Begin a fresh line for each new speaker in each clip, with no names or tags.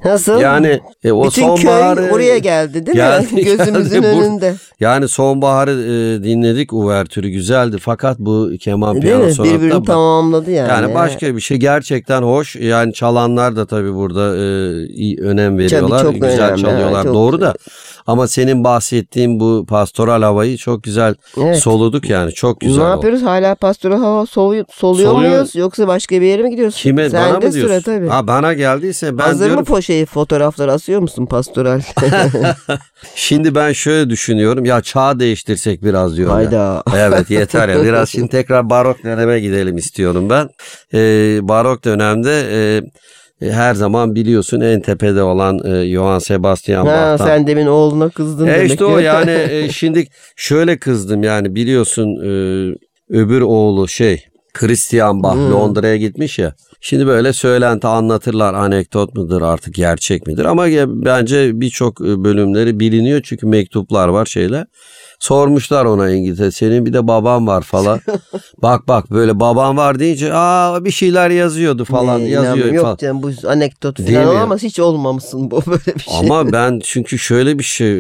Nasıl?
Yani o
bütün
sonbaharı
köy oraya geldi değil
yani,
mi? Gözümüzün önünde.
Yani sonbaharı dinledik, uvertürü güzeldi. Fakat bu keman
Değil
piyano
mi?
sonatta
Birbirini tamamladı yani.
Yani başka bir şey, gerçekten hoş. Yani çalanlar da tabii burada iyi önem veriyorlar.
Tabii çok
güzel
önemli.
çalıyorlar.
Çok
Doğru
güzel.
da. Ama senin bahsettiğin bu pastoral havayı çok güzel soluduk yani. Çok güzel
Ne
oldu.
yapıyoruz? Hala pastoral hava soluyor muyuz? Yoksa başka bir yere mi gidiyoruz?
Kime?
Sen
Bana
de
mı diyorsun?
sıra tabii.
Ha, bana geldiyse ben
Hazır
diyorum.
mı fotoğraflar asıyor musun pastoral?
Şimdi ben şöyle düşünüyorum. Ya çağ değiştirsek biraz diyorum.
Hayda.
Ya. Evet, yeter ya. Biraz şimdi tekrar barok döneme gidelim istiyorum ben. Barok dönemde her zaman biliyorsun en tepede olan Johann Sebastian Bach'tan.
Sen demin oğluna kızdın demek
İşte o yani şimdi şöyle kızdım yani, biliyorsun öbür oğlu Christian Bach Londra'ya gitmiş ya. Şimdi böyle söylenti anlatırlar, anekdot mudur artık gerçek midir, ama bence birçok bölümleri biliniyor çünkü mektuplar var şeyler. Sormuşlar ona İngiltere, senin bir de baban var falan. bak böyle baban var deyince bir şeyler yazıyordu falan, yazıyor
Yok
falan.
canım, bu anekdot
Değil
falan
mi?
ama hiç olmamışsın bu böyle bir şey.
Ama ben çünkü şöyle bir şey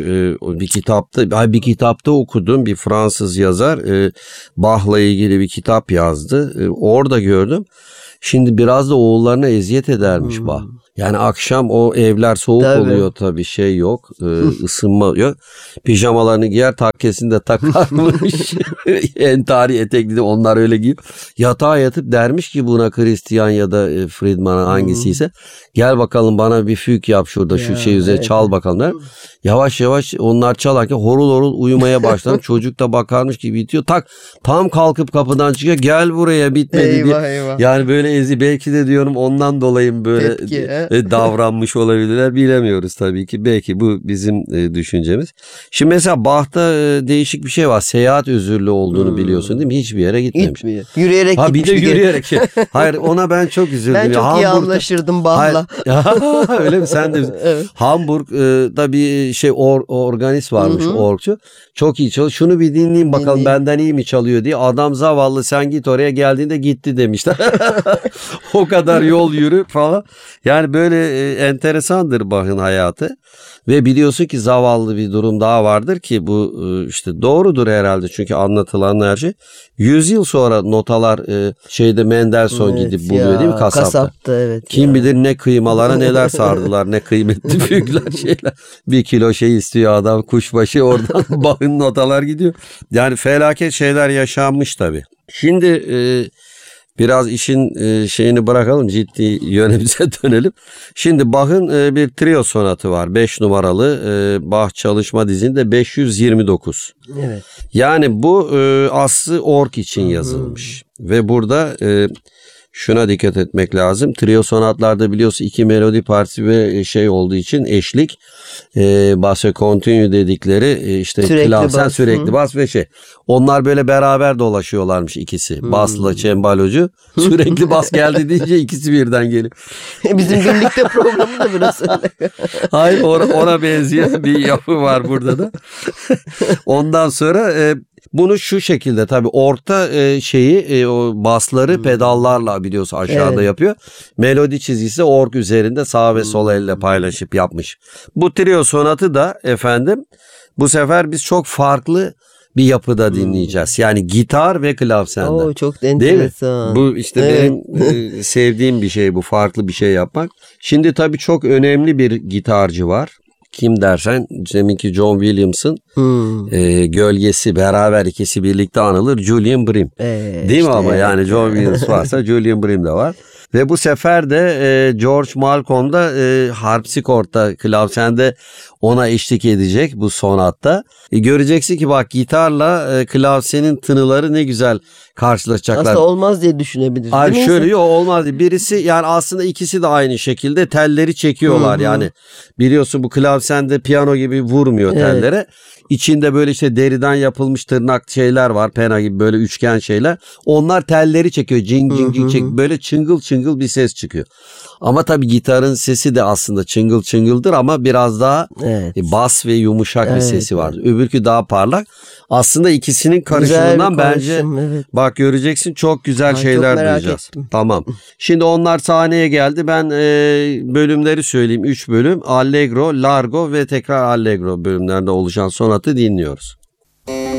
bir kitapta okudum, bir Fransız yazar Bach'la ilgili bir kitap yazdı. Orada gördüm. Şimdi biraz da oğullarına eziyet edermiş Bach. Yani akşam o evler soğuk oluyor tabii, yok, ısınma yok. Pijamalarını giyer, takkesini de takarmış. Entari etekli de onlar öyle giyiyor. Yatağa yatıp dermiş ki buna, Christian ya da Friedman'a hangisiyse, gel bakalım bana bir füg yap şurada şu şey üzerine çal bakalım der. Yavaş yavaş onlar çalarken horul horul uyumaya başlamış. Çocuk da bakarmış gibi bitiyor. Tam kalkıp kapıdan çıkıyor. Gel buraya, bitmedi diye.
Eyvah.
Yani böyle belki de diyorum ondan dolayı böyle davranmış olabilirler. Bilemiyoruz tabii ki. Belki bu bizim düşüncemiz. Şimdi mesela Bach'ta değişik bir şey var. Seyahat özürlü olduğunu biliyorsun değil mi? Hiçbir yere gitmemiş.
Yürüyerek gitmiş.
Bir de yürüyerek. Hayır, ona ben çok üzüldüm.
Ben çok iyi anlaşırdım Bach'la.
Öyle mi? Sen de.
Evet.
Hamburg'da bir organist varmış, orgçu. Çok iyi çalıyor. Şunu bir dinleyin bakalım benden iyi mi çalıyor diye. Adam zavallı, sen git oraya, geldiğinde gitti demişler. O kadar yol yürü falan. Yani böyle enteresandır Bach'ın hayatı. Ve biliyorsun ki zavallı bir durum daha vardır ki bu işte doğrudur herhalde, çünkü anlatılan her şey. 100 yıl sonra notalar Mendelssohn gidip buluyor değil mi, kasapta?
Kasapta, evet.
Kim bilir ne kıymalara neler sardılar, ne kıymetli büyükler şeyler. 1 kilo istiyor adam, kuşbaşı, oradan Bach'ın notalar gidiyor. Yani felaket şeyler yaşanmış tabii. Şimdi biraz işin şeyini bırakalım, ciddi yönümüze dönelim. Şimdi Bach'ın bir trio sonatı var. 5 numaralı Bach çalışma dizinde 529.
Evet.
Yani bu aslı org için yazılmış. Ve burada şuna dikkat etmek lazım. Trio sonatlarda biliyorsun 2 melodi partisi ve olduğu için eşlik, basse continue dedikleri klavsen, sürekli bas ve onlar böyle beraber dolaşıyorlarmış ikisi. Basla çembalocu sürekli bas geldi deyince ikisi birden geliyor.
Bizim birlikte programı da biraz öyle.
Hayır, ona benzeyen bir yapı var burada da. Ondan sonra bunu şu şekilde tabii orta o basları pedallarla biliyorsun aşağıda yapıyor. Melodi çizgisi org üzerinde sağ ve sol elle paylaşıp yapmış. Bu trio sonatı da efendim bu sefer biz çok farklı bir yapıda dinleyeceğiz. Yani gitar ve klavsenden.
Oo, çok enteresan.
Bu işte benim sevdiğim bir şey, bu farklı bir şey yapmak. Şimdi tabii çok önemli bir gitarcı var. Kim dersen deminki John Williams'ın gölgesi, beraber ikisi birlikte anılır, Julian Bream. Değil mi ama yani John Williams varsa Julian Bream de var. Ve bu sefer de George Malcolm da harpsichord'da, klavsende ona eşlik edecek bu sonatta. Göreceksin ki bak, gitarla klavsenin tınıları ne güzel karşılaşacaklar.
Aslında olmaz diye düşünebiliriz.
Hayır, şöyle olmaz diye. Birisi, yani aslında ikisi de aynı şekilde telleri çekiyorlar. Yani biliyorsun bu klavsende piyano gibi vurmuyor tellere. İçinde böyle işte deriden yapılmış tırnak şeyler var. Pena gibi böyle üçgen şeyler. Onlar telleri çekiyor. Cing cing cing çek. Böyle çıngıl çıngıl bir ses çıkıyor. Ama tabii gitarın sesi de aslında çıngıl çıngıldır ama biraz daha bas ve yumuşak bir sesi var. Öbürkü daha parlak. Aslında ikisinin karışımından bence bak göreceksin çok güzel şeyler duyacağız. Ettim. Tamam. Şimdi onlar sahneye geldi. Ben bölümleri söyleyeyim. 3 bölüm. Allegro, Largo ve tekrar Allegro bölümlerinde oluşan sonatı dinliyoruz.